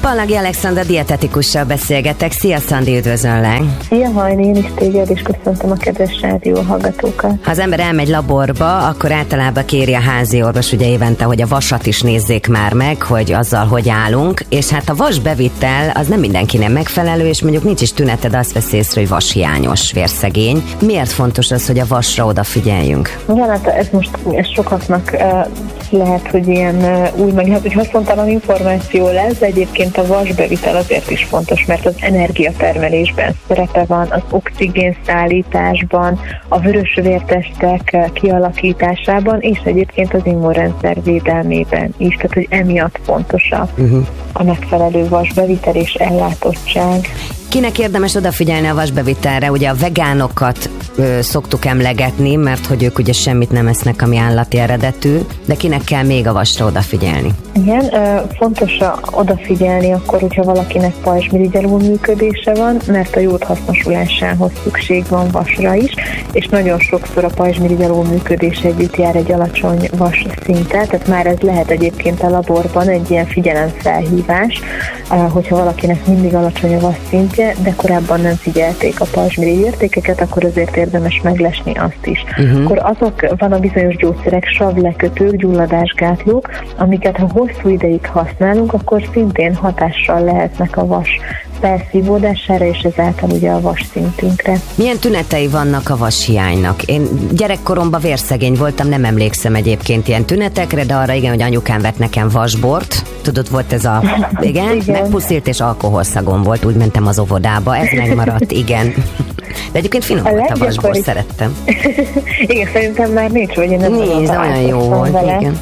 Pallagi Alexandra dietetikussal beszélgetek. Szia, Szandi, üdvözöllek! Szia, Hajni, én is téged, és köszöntöm a kedves rádió hallgatókat. Ha az ember elmegy laborba, akkor általában kéri a házi orvos ugye évente, hogy a vasat is nézzék már meg, hogy azzal hogy állunk, és hát a vasbevitel az nem mindenkinek megfelelő, és mondjuk nincs is tüneted, azt vesz észre, hogy vashiányos, vérszegény. Miért fontos az, hogy a vasra odafigyeljünk? Igen, hát ez most sokaknak lehet, hogy ilyen új, meg hát, hogy haszontalan információ lesz, de egyébként a vasbevitel azért is fontos, mert az energiatermelésben szerepe van, az oxigénszállításban, a vörös vértestek kialakításában, és egyébként az immunrendszer védelmében is, tehát hogy emiatt fontos a megfelelő vasbevitel és ellátottság. Kinek érdemes odafigyelni a vasbevitelre? Ugye a vegánokat szoktuk emlegetni, mert hogy ők ugye semmit nem esznek, ami állati eredetű, de kinek kell még a vasra odafigyelni? Igen, fontos odafigyelni akkor, hogyha valakinek pajzsmirigy alulműködése van, mert a jód hasznosulásához szükség van vasra is, és nagyon sokszor a pajzsmirigy alulműködés együtt jár egy alacsony vas szinttel, tehát már ez lehet egyébként a laborban egy ilyen figyelemfelhívás, hogyha valakinek mindig alacsony a vas szintje, de korábban nem figyelték a pajzsmirigy értékeket, akkor azért érdemes meglesni azt is. Akkor azok van a bizonyos gyógyszerek, savlekötők, gyulladásgátlók, amiket ha hosszú ideig használunk, akkor szintén hatással lehetnek a vas felszívódására, és ezáltal ugye a vas szintünkre. Milyen tünetei vannak a vashiánynak? Én gyerekkoromban vérszegény voltam, nem emlékszem egyébként ilyen tünetekre, de arra igen, hogy anyukám vett nekem vasbort. Tudod, volt ez a... Igen, megpuszilt és alkoholszagom volt, úgy mentem az óvodába. Ez megmaradt, igen. De egyébként finom volt a vasbor, szerettem. Igen, szerintem már nincs, vagy én nem nincs, olyan jó volt, vele. Igen.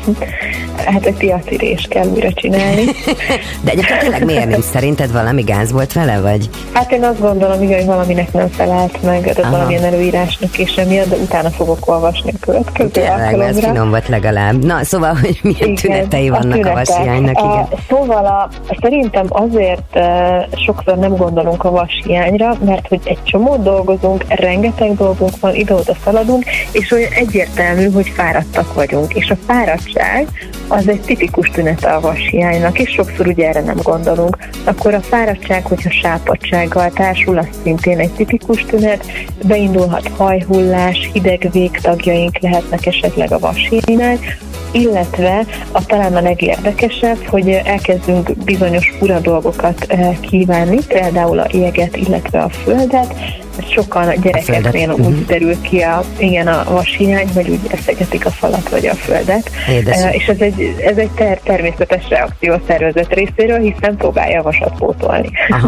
Hát egy piacirést kell újra csinálni. De egyébként tényleg miért nincs? Szerinted valami gáz volt vele, vagy? Hát én azt gondolom, igen, hogy valaminek nem felelt meg, tehát valamilyen előírásnak és emiatt, de utána fogok olvasni a következő alkalomra. Ez finom volt legalább. Na, szóval, hogy milyen tünetei vannak a vashiánynak, igen. Szóval szerintem azért sokszor nem gondolunk a vashiányra, mert hogy egy csomó dolgozunk, rengeteg dolgunk van, ide-oda szaladunk, és olyan egyértelmű, hogy fáradtak vagyunk. És a fáradtság az egy tipikus tünete a vashiánynak, és sokszor ugye erre nem gondolunk. Akkor a fáradtság, hogyha sápadtsággal társul, az szintén egy tipikus tünet, beindulhat hajhullás, hideg végtagjaink lehetnek esetleg a vashiánynál, illetve talán a legérdekesebb, hogy elkezdünk bizonyos fura dolgokat kívánni, például a jeget, illetve a földet. Sokan a gyerekeknél úgy derül ki a vashiány, hogy úgy eszegetik a falat vagy a földet. És ez egy természetes reakció a szervezet részéről, hiszen próbálja a vasat pótolni.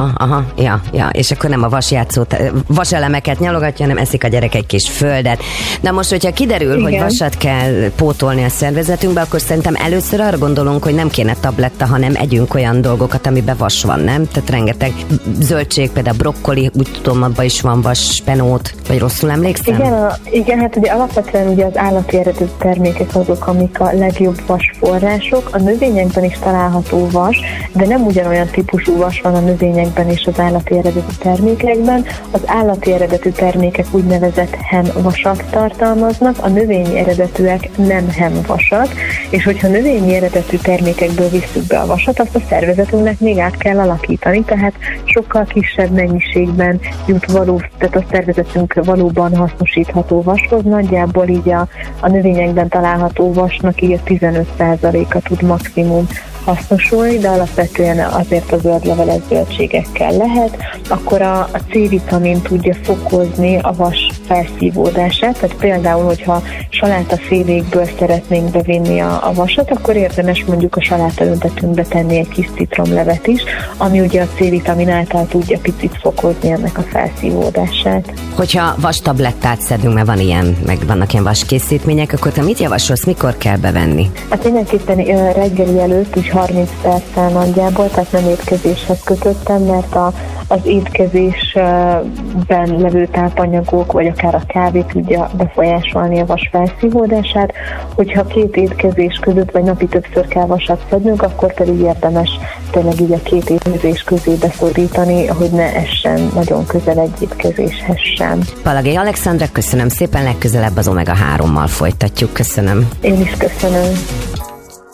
Ja, és akkor nem a vaselemeket nyalogatja, hanem eszik a gyerek egy kis földet. Na most, hogyha kiderül, hogy vasat kell pótolni a szervezetünkbe, akkor szerintem először arra gondolunk, hogy nem kéne tabletta, hanem együnk olyan dolgokat, amiben vas van, nem? Tehát rengeteg zöldség, például brokkoli, úgy tudom, abban is van vas, spenót, vagy rosszul emlékszem? Igen, hát ugye alapvetően ugye az állati eredetű termékek azok, amik a legjobb vasforrások. A növényekben is található vas, de nem ugyanolyan típusú vas van a növényekben és az állati eredetű termékekben. Az állati eredetű termékek úgynevezett hemvasat tartalmaznak, a növényi eredetűek nem hemvasat, és hogyha növényi eredetű termékekből visszük be a vasat, azt a szervezetünknek még át kell alakítani, tehát sokkal kisebb mennyiségben jut tehát a szervezetünk valóban hasznosítható vashoz. Nagyjából így a növényekben található vasnak így a 15%-a tud maximum hasznosulni, de alapvetően azért a zöldleveles zöldségekkel lehet. Akkor a C-vitamin tudja fokozni a vas felszívódását, tehát például, hogyha salátafélékből szeretnénk bevinni a vasat, akkor érdemes mondjuk a salátaöntetőnkbe tenni egy kis citromlevet is, ami ugye a C-vitamin által tudja picit fokozni ennek a felszívódását. Hogyha vastablettát szedünk, mert van ilyen, meg vannak ilyen vaskészítmények, akkor te mit javasolsz, mikor kell bevenni? Hát mindenképpen reggeli előtt, úgy 30 perccel nagyjából, tehát nem étkezéshez kötöttem, mert az étkezésben levő tápanyagok, vagy akár a kávé tudja befolyásolni a vas felszívódását. Hogyha 2 étkezés között, vagy napi többször kell vasat szednünk, akkor pedig érdemes tényleg így a 2 étkezés közé beszorítani, hogy ne essen nagyon közel egy étkezéshez sem. Pallagi Alexandra, köszönöm szépen, legközelebb az Omega 3-mal folytatjuk. Köszönöm. Én is köszönöm.